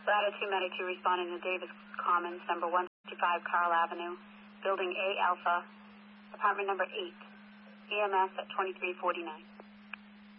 Latitude Medic 2 responding to Davis Commons, number 155 Carl Avenue, Building A Alpha, apartment number 8, EMS at 2349.